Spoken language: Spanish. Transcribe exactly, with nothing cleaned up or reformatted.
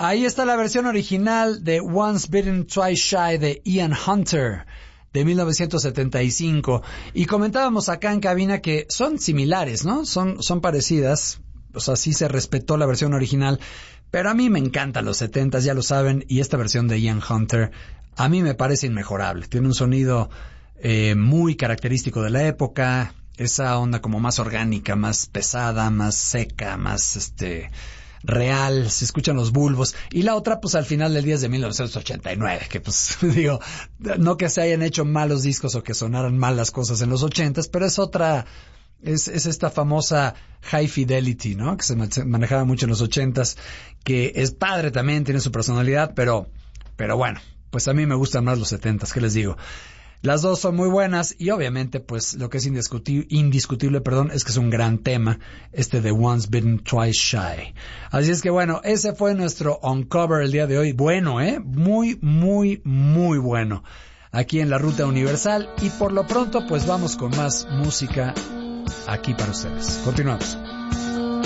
Ahí está la versión original de Once Bitten, Twice Shy de Ian Hunter, de mil novecientos setenta y cinco. Y comentábamos acá en cabina que son similares, ¿no? Son, son parecidas. O sea, sí se respetó la versión original. Pero a mí me encantan los setentas, ya lo saben. Y esta versión de Ian Hunter a mí me parece inmejorable. Tiene un sonido eh, muy característico de la época. Esa onda como más orgánica, más pesada, más seca, más este... real, se escuchan los bulbos. Y la otra, pues al final del día es de mil novecientos ochenta y nueve, que pues digo, no que se hayan hecho malos discos o que sonaran mal las cosas en los ochentas, pero es otra, es, es esta famosa high fidelity, ¿no? Que se manejaba mucho en los ochentas, que es padre también, tiene su personalidad, pero, pero bueno, pues a mí me gustan más los setentas, ¿qué les digo? Las dos son muy buenas y obviamente pues lo que es indiscutible, indiscutible, perdón, es que es un gran tema, este de Once Bitten, Twice Shy. Así es que bueno, ese fue nuestro Uncover el día de hoy. Bueno, ¿eh? Muy, muy, muy bueno. Aquí en la Ruta Universal y por lo pronto pues vamos con más música aquí para ustedes. Continuamos.